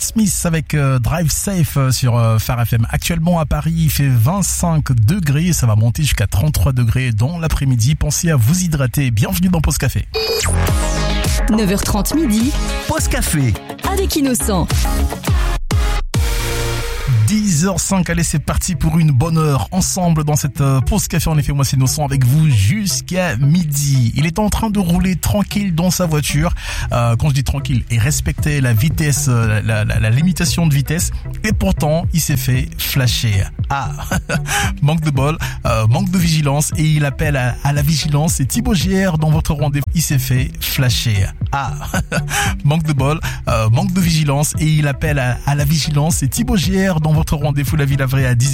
Smith avec Drive Safe sur Phare FM. Actuellement à Paris, il fait 25 degrés. Ça va monter jusqu'à 33 degrés dans l'après-midi. Pensez à vous hydrater. Bienvenue dans Pause Café. 9h30 midi. Pause Café. Avec Innocent. 10h05, allez c'est parti pour une bonne heure ensemble dans cette pause café. En effet, moi c'est Innocent avec vous jusqu'à midi. Il est en train de rouler tranquille dans sa voiture. Quand je dis tranquille, il respectait la vitesse, la limitation de vitesse. Et pourtant, il s'est fait flasher. Ah, manque de bol, manque de vigilance. Et il appelle à la vigilance. C'est Thibaut JR dans votre rendez-vous. Il s'est fait flasher. Ah, manque de bol, manque de vigilance. Et il appelle à la vigilance. C'est Thibaut JR dans votre rendez-vous La Ville Vraie à 10h.